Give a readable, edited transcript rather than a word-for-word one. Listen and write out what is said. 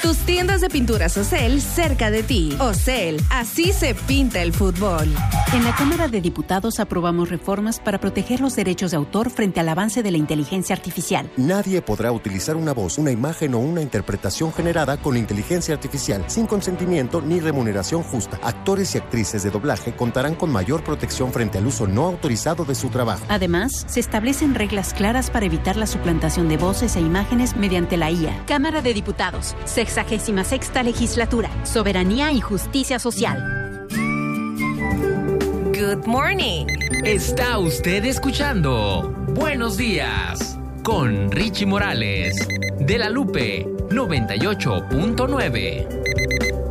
Tus tiendas de pinturas Ocel cerca de ti. Ocel, así se pinta el fútbol. En la Cámara de Diputados aprobamos reformas para proteger los derechos de autor frente al avance de la inteligencia artificial. Nadie podrá utilizar una voz, una imagen o una interpretación generada con inteligencia artificial sin consentimiento ni remuneración justa. Actores y actrices de doblaje contarán con mayor protección frente al uso no autorizado de su trabajo. Además, se establecen reglas claras para evitar la suplantación de voces e imágenes mediante la IA. Cámara de Diputados, 66ª Legislatura, Soberanía y Justicia Social. Good morning. Está usted escuchando Buenos Días con Richie Morales de La Lupe 98.9.